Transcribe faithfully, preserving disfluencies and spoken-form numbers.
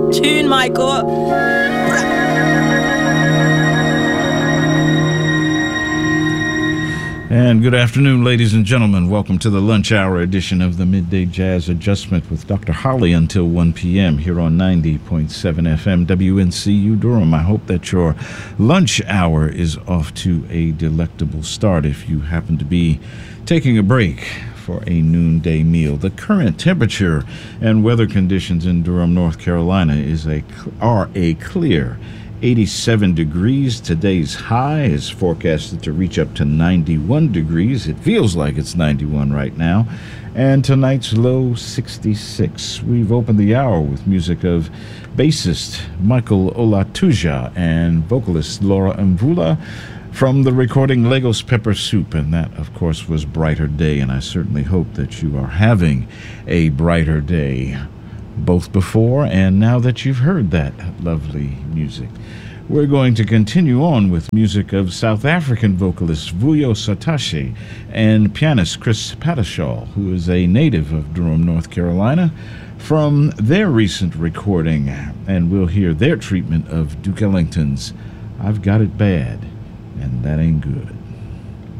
Tune, Michael. And good afternoon, ladies and gentlemen. Welcome to the lunch hour edition of the Midday Jazz Adjustment with Doctor Holly until one p.m. here on ninety point seven F M W N C U Durham. I hope that your lunch hour is off to a delectable start if you happen to be taking a break for a noonday meal. The current temperature and weather conditions in Durham, North Carolina is a are a clear eighty-seven degrees. Today's high is forecasted to reach up to ninety-one degrees. It feels like it's ninety-one right now. And tonight's low, sixty-six. We've opened the hour with music of bassist Michael Olatuja and vocalist Laura Mvula from the recording Lagos Pepper Soup. And that, of course, was Brighter Day. And I certainly hope that you are having a brighter day, both before and now that you've heard that lovely music. We're going to continue on with music of South African vocalist Vuyo Satashi and pianist Chris Patashall, who is a native of Durham, North Carolina, from their recent recording. And we'll hear their treatment of Duke Ellington's I've Got It Bad, and That Ain't Good.